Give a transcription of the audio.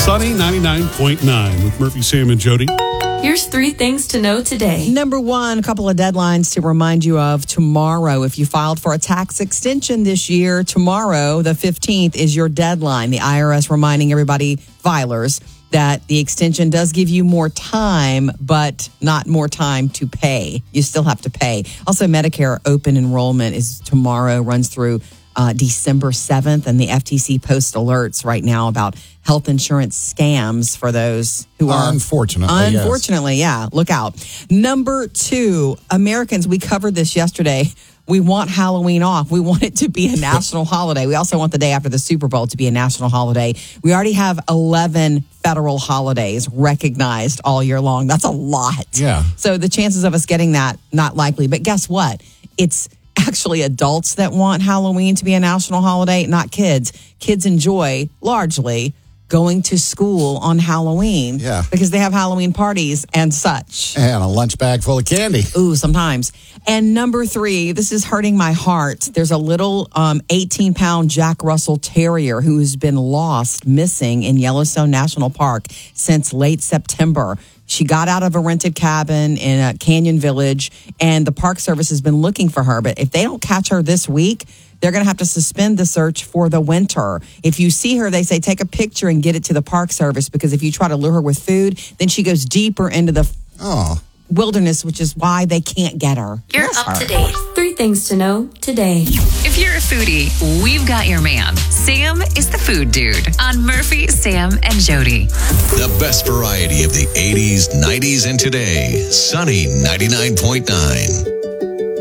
Sunny 99.9 with Murphy, Sam, and Jody. Here's 3 things to know today. Number 1, a couple of deadlines to remind you of tomorrow. If you filed for a tax extension this year, tomorrow, the 15th, is your deadline. The IRS reminding everybody, filers, that the extension does give you more time, but not more time to pay. You still have to pay. Also, Medicare open enrollment is tomorrow, runs through December 7th, and the FTC posts alerts right now about health insurance scams for those who are... Unfortunately, yeah. Look out. Number 2, Americans, we covered this yesterday. We want Halloween off. We want it to be a national holiday. We also want the day after the Super Bowl to be a national holiday. We already have 11 federal holidays recognized all year long. That's a lot. Yeah. So the chances of us getting that, not likely. But guess what? It's actually adults that want Halloween to be a national holiday, not kids. Kids enjoy, largely, going to school on Halloween. Yeah. Because they have Halloween parties and such. And a lunch bag full of candy. Ooh, sometimes. And number 3, this is hurting my heart. There's a little 18-pound Jack Russell Terrier who has been missing in Yellowstone National Park since late September. She got out of a rented cabin in a Canyon Village, and the Park Service has been looking for her. But if they don't catch her this week, they're going to have to suspend the search for the winter. If you see her, they say take a picture and get it to the Park Service, because if you try to lure her with food, then she goes deeper into the wilderness, which is why they can't get her. You're up to date. 3 things to know today. If you're a foodie, we've got your man. Sam is the food dude on Murphy, Sam, and Jody. The best variety of the 80s, 90s, and today. Sunny 99.9.